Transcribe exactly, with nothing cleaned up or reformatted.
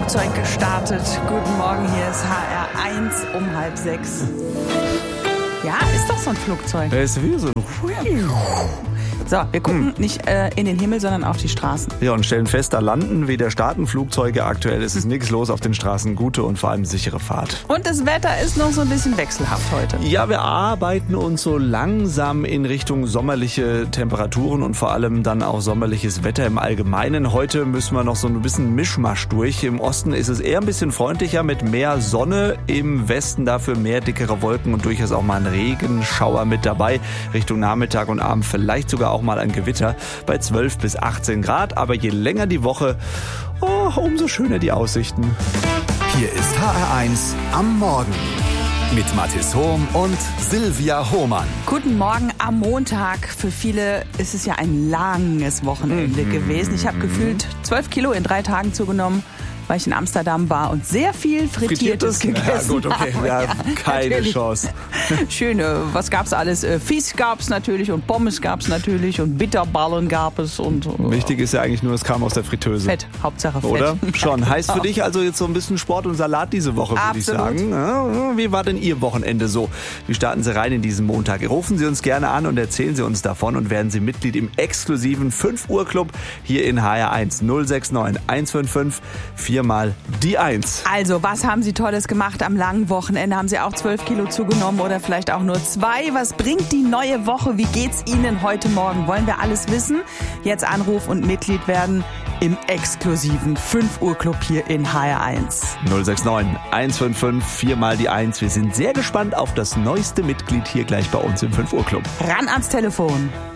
Flugzeug gestartet. Guten Morgen, hier ist H R eins um halb sechs. Ja, ist doch so ein Flugzeug. Er ist wie so ein... So, wir gucken hm. nicht äh, in den Himmel, sondern auf die Straßen. Ja, und stellen fest, da landen weder starten Flugzeuge. Aktuell ist es nichts los auf den Straßen. Gute und vor allem sichere Fahrt. Und das Wetter ist noch so ein bisschen wechselhaft heute. Ja, wir arbeiten uns so langsam in Richtung sommerliche Temperaturen und vor allem dann auch sommerliches Wetter im Allgemeinen. Heute müssen wir noch so ein bisschen Mischmasch durch. Im Osten ist es eher ein bisschen freundlicher mit mehr Sonne. Im Westen dafür mehr dickere Wolken und durchaus auch mal ein Regenschauer mit dabei. Richtung Nachmittag und Abend vielleicht sogar auch mal ein Gewitter bei zwölf bis achtzehn Grad. Aber je länger die Woche, oh, umso schöner die Aussichten. Hier ist H R eins am Morgen mit Mathis Hohm und Silvia Hohmann. Guten Morgen am Montag. Für viele ist es ja ein langes Wochenende mhm. gewesen. Ich habe gefühlt zwölf Kilo in drei Tagen zugenommen, weil ich in Amsterdam war und sehr viel Frittiertes, Frittiertes? gegessen ja, gut, okay. habe. Ja, keine natürlich. Chance. Schöne, was gab's alles? Fisch gab's natürlich und Pommes gab's natürlich und Bitterballen gab es. Und wichtig ist ja eigentlich nur, es kam aus der Fritteuse. Fett, Hauptsache Fett. Oder? Schon. Heißt für dich also jetzt so ein bisschen Sport und Salat diese Woche, würde ich sagen. Ja, wie war denn Ihr Wochenende so? Wie starten Sie rein in diesen Montag? Rufen Sie uns gerne an und erzählen Sie uns davon und werden Sie Mitglied im exklusiven fünf Uhr Club hier in H R eins null sechs neun eins fünf fünf vier mal die eins. Also, was haben Sie Tolles gemacht am langen Wochenende? Haben Sie auch zwölf Kilo zugenommen oder vielleicht auch nur zwei? Was bringt die neue Woche? Wie geht's Ihnen heute Morgen? Wollen wir alles wissen? Jetzt Anruf und Mitglied werden im exklusiven fünf Uhr Club hier in H R eins. null sechs neun eins fünf fünf vier mal die eins. Wir sind sehr gespannt auf das neueste Mitglied hier gleich bei uns im fünf Uhr Club. Ran ans Telefon.